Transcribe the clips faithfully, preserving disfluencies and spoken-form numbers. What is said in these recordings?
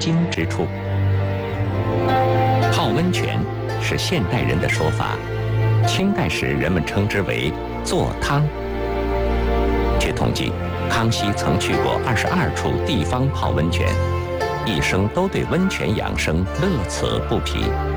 经之处。泡温泉是现代人的说法，清代时人们称之为做汤。据统计，康熙曾去过二十二处地方泡温泉，一生都对温泉养生乐此不疲。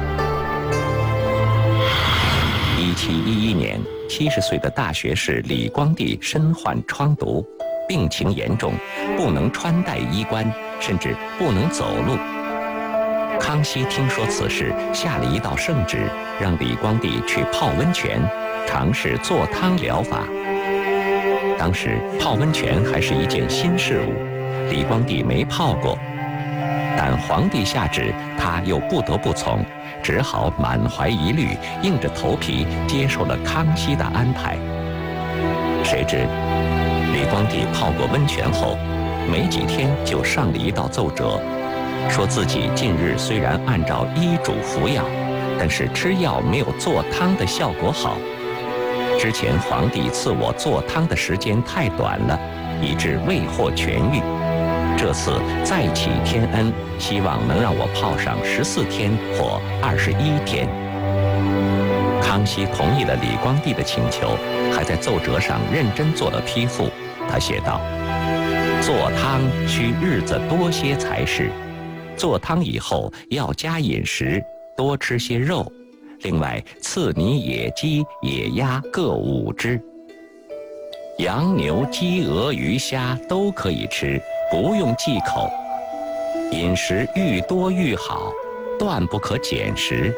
一七一一年，七十岁的大学士李光地身患疮毒，病情严重，不能穿戴衣冠，甚至不能走路。康熙听说此事，下了一道圣旨，让李光地去泡温泉，尝试做汤疗法。当时泡温泉还是一件新事物，李光地没泡过，但皇帝下旨，他又不得不从，只好满怀疑虑，硬着头皮接受了康熙的安排。谁知李光地泡过温泉后，没几天就上了一道奏折，说自己近日虽然按照医嘱服药，但是吃药没有做汤的效果好。之前皇帝赐我做汤的时间太短了，以致未获痊愈。这次再启天恩，希望能让我泡上十四天或二十一天。康熙同意了李光地的请求，还在奏折上认真做了批复。他写道：做汤需日子多些才是，做汤以后要加饮食，多吃些肉，另外赐你野鸡野鸭各五只，羊牛鸡鹅鱼虾都可以吃，不用忌口，饮食愈多愈好，断不可减食。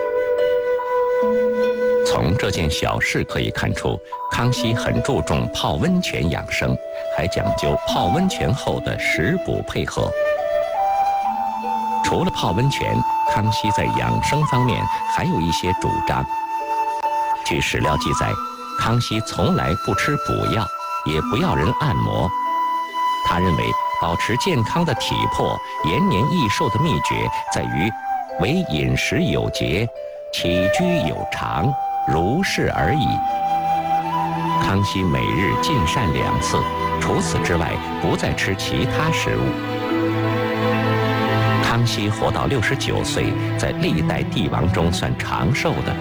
从这件小事可以看出，康熙很注重泡温泉养生，还讲究泡温泉后的食补配合。除了泡温泉，康熙在养生方面还有一些主张。据史料记载，康熙从来不吃补药，也不要人按摩。他认为保持健康的体魄、延年益寿的秘诀在于唯饮食有节，起居有常，如是而已。康熙每日进膳两次，除此之外不再吃其他食物。康熙活到六十九岁，在历代帝王中算长寿的。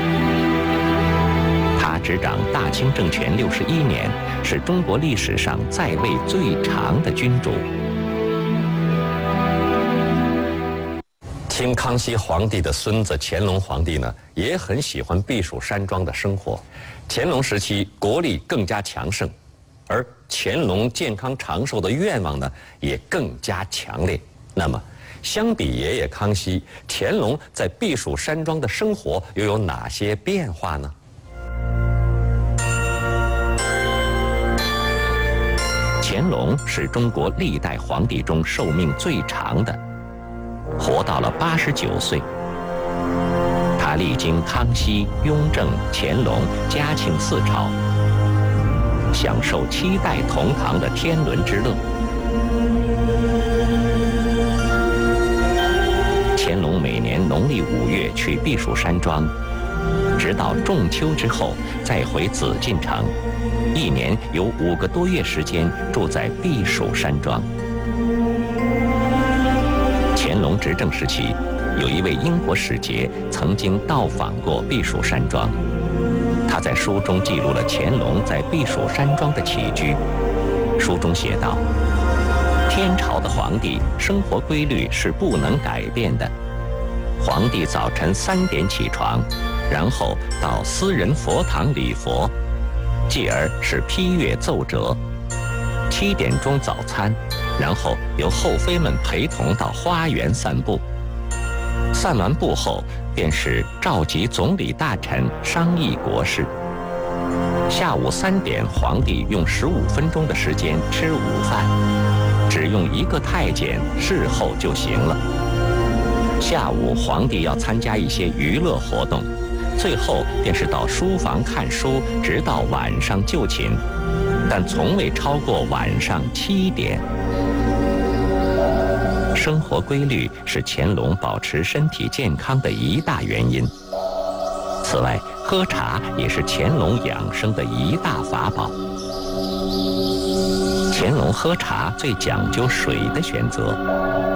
他执掌大清政权六十一年，是中国历史上在位最长的君主。清康熙皇帝的孙子乾隆皇帝呢，也很喜欢避暑山庄的生活。乾隆时期国力更加强盛，而乾隆健康长寿的愿望呢，也更加强烈。那么相比爷爷康熙，乾隆在避暑山庄的生活又有哪些变化呢？乾隆是中国历代皇帝中寿命最长的，活到了八十九岁。他历经康熙、雍正、乾隆、嘉庆四朝，享受七代同堂的天伦之乐。乾隆每年农历五月去避暑山庄，直到仲秋之后再回紫禁城，一年有五个多月时间住在避暑山庄。乾隆执政时期，有一位英国使节曾经到访过避暑山庄，他在书中记录了乾隆在避暑山庄的起居。书中写道：天朝的皇帝生活规律是不能改变的。皇帝早晨三点起床，然后到私人佛堂礼佛，继而是批阅奏折，七点钟早餐，然后由后妃们陪同到花园散步。散完步后，便是召集总理大臣商议国事。下午三点，皇帝用十五分钟的时间吃午饭，只用一个太监侍候就行了。下午皇帝要参加一些娱乐活动，最后便是到书房看书，直到晚上就寝，但从未超过晚上七点。生活规律是乾隆保持身体健康的一大原因。此外，喝茶也是乾隆养生的一大法宝。乾隆喝茶最讲究水的选择。